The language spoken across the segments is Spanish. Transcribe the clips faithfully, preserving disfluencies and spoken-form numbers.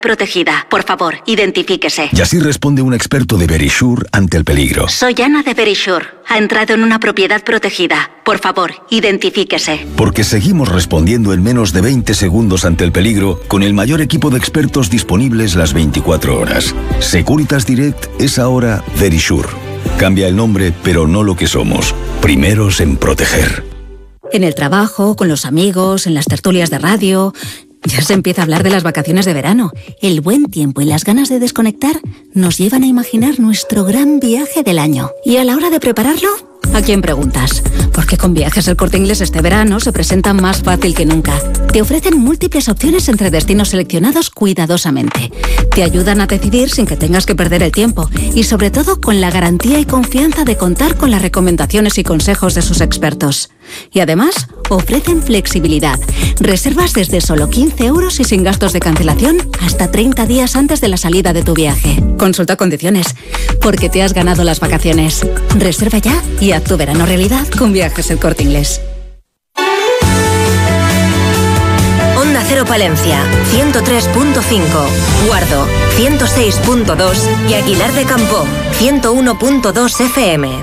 Protegida. Por favor, identifíquese. Y así responde un experto de Verisure ante el peligro. Soy Ana de Verisure. Ha entrado en una propiedad protegida. Por favor, identifíquese. Porque seguimos respondiendo en menos de veinte segundos ante el peligro con el mayor equipo de expertos disponibles las veinticuatro horas. Securitas Direct es ahora Verisure. Cambia el nombre, pero no lo que somos. Primeros en proteger. En el trabajo, con los amigos, en las tertulias de radio... Ya se empieza a hablar de las vacaciones de verano. El buen tiempo y las ganas de desconectar nos llevan a imaginar nuestro gran viaje del año. Y a la hora de prepararlo, ¿a quién preguntas? Porque con Viajes El Corte Inglés este verano se presenta más fácil que nunca. Te ofrecen múltiples opciones entre destinos seleccionados cuidadosamente. Te ayudan a decidir sin que tengas que perder el tiempo. Y sobre todo con la garantía y confianza de contar con las recomendaciones y consejos de sus expertos. Y además, ofrecen flexibilidad. Reservas desde solo quince euros y sin gastos de cancelación hasta treinta días antes de la salida de tu viaje. Consulta condiciones, porque te has ganado las vacaciones. Reserva ya y haz tu verano realidad con Viajes El Corte Inglés. Onda Cero Palencia, ciento tres punto cinco, Guardo, ciento seis punto dos y Aguilar de Campoo, ciento uno punto dos F M.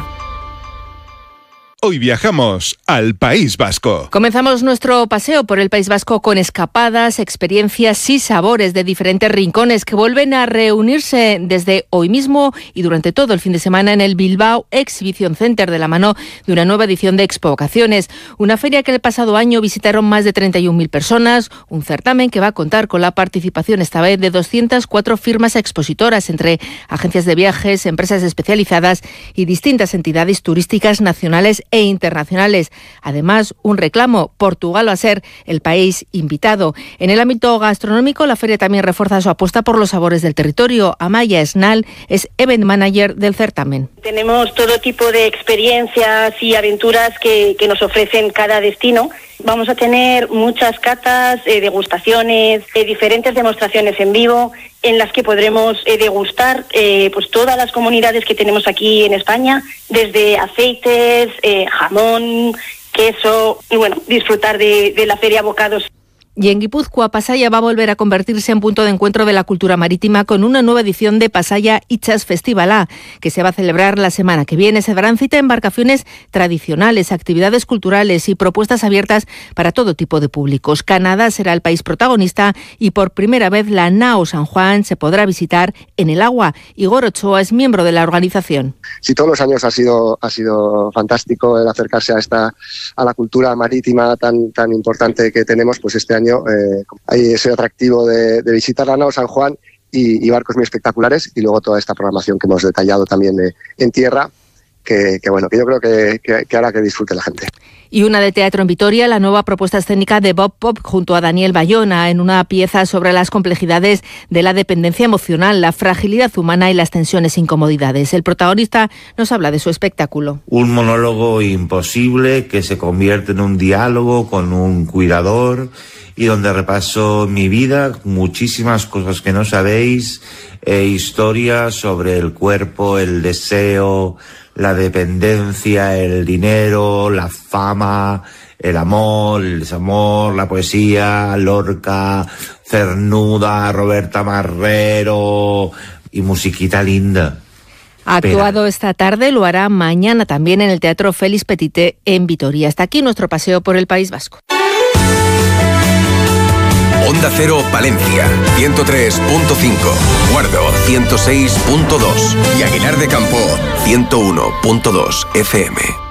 Hoy viajamos al País Vasco. Comenzamos nuestro paseo por el País Vasco con escapadas, experiencias y sabores de diferentes rincones que vuelven a reunirse desde hoy mismo y durante todo el fin de semana en el Bilbao Exhibition Center de la mano de una nueva edición de Expo Vocaciones. Una feria que el pasado año visitaron más de treinta y una mil personas, un certamen que va a contar con la participación esta vez de doscientas cuatro firmas expositoras entre agencias de viajes, empresas especializadas y distintas entidades turísticas nacionales e internacionales. Además, un reclamo: Portugal va a ser el país invitado. En el ámbito gastronómico, la feria también refuerza su apuesta por los sabores del territorio. Amaya Esnal es Event Manager del certamen. Tenemos todo tipo de experiencias y aventuras que, que nos ofrecen cada destino. Vamos a tener muchas catas, eh, degustaciones, eh, diferentes demostraciones en vivo en las que podremos eh, degustar eh, pues todas las comunidades que tenemos aquí en España, desde aceites, eh, jamón, queso y bueno, disfrutar de, de la feria Bocados. Y en Guipúzcoa, Pasaia va a volver a convertirse en punto de encuentro de la cultura marítima con una nueva edición de Pasaia Itxas Festivala, que se va a celebrar la semana que viene. Se darán cita a embarcaciones tradicionales, actividades culturales y propuestas abiertas para todo tipo de públicos. Canadá será el país protagonista y por primera vez la Nao San Juan se podrá visitar en el agua. Igor Ochoa es miembro de la organización. Sí, todos los años ha sido ha sido fantástico el acercarse a esta a la cultura marítima tan tan importante que tenemos, pues este año Eh, hay ese atractivo de, de visitar la Nao San Juan y, y barcos muy espectaculares, y luego toda esta programación que hemos detallado también de, en tierra, que, que bueno, que yo creo que, que, que hará que disfrute la gente. Y una de teatro en Vitoria, la nueva propuesta escénica de Bob Pop junto a Daniel Bayona en una pieza sobre las complejidades de la dependencia emocional, la fragilidad humana y las tensiones e incomodidades. El protagonista nos habla de su espectáculo. Un monólogo imposible que se convierte en un diálogo con un cuidador y donde repaso mi vida, muchísimas cosas que no sabéis, e historias sobre el cuerpo, el deseo, la dependencia, el dinero, la fama, el amor, el desamor, la poesía, Lorca, Cernuda, Roberta Marrero y musiquita linda. Ha actuado esta tarde, lo hará mañana también en el Teatro Félix Petité en Vitoria. Hasta aquí nuestro paseo por el País Vasco. Onda Cero Palencia, ciento tres punto cinco, Guardo, ciento seis punto dos y Aguilar de Campoo, ciento uno punto dos F M.